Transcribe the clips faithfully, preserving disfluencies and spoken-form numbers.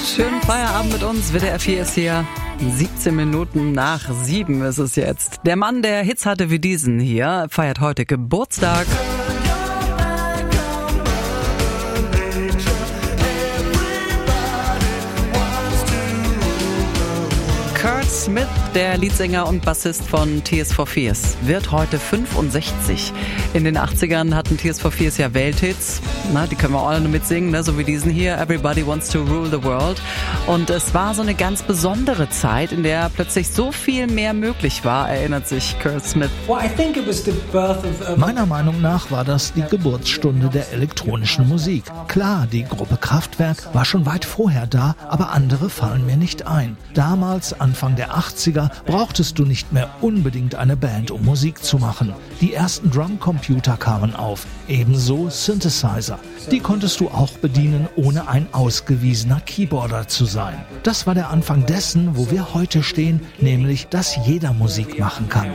Schönen Feierabend mit uns. W D R vier ist hier. siebzehn Minuten nach sieben ist es jetzt. Der Mann, der Hits hatte wie diesen hier, feiert heute Geburtstag. Kurt Smith, der Leadsänger und Bassist von Tears for Fears, wird heute fünfundsechzig. In den achtzigern hatten Tears for Fears ja Welthits. Na, die können wir alle nur mitsingen, ne? So wie diesen hier, Everybody Wants to Rule the World. Und es war so eine ganz besondere Zeit, in der plötzlich so viel mehr möglich war, erinnert sich Kurt Smith. Meiner Meinung nach war das die Geburtsstunde der elektronischen Musik. Klar, die Gruppe Kraftwerk war schon weit vorher da, aber andere fallen mir nicht ein. Damals, Anfang der achtziger, brauchtest du nicht mehr unbedingt eine Band, um Musik zu machen. Die ersten Drumcomputer kamen auf, ebenso Synthesizer. Die konntest du auch bedienen, ohne ein ausgewiesener Keyboarder zu sein. Das war der Anfang dessen, wo wir heute stehen, nämlich, dass jeder Musik machen kann.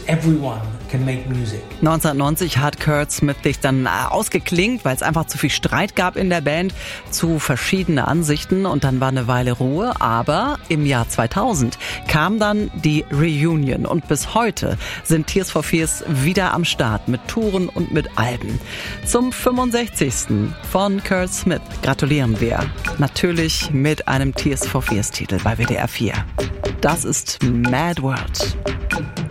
neunzehnhundertneunzig hat Kurt Smith sich dann ausgeklingt, weil es einfach zu viel Streit gab in der Band, zu verschiedene Ansichten und dann war eine Weile Ruhe. Aber im Jahr zweitausend kam dann die Reunion und bis heute sind Tears for Fears wieder am Start mit Touren und mit Alben. Zum fünfundsechzigsten von Kurt Smith gratulieren wir. Natürlich mit einem Tears for Fears Titel bei W D R vier. Das ist Mad World.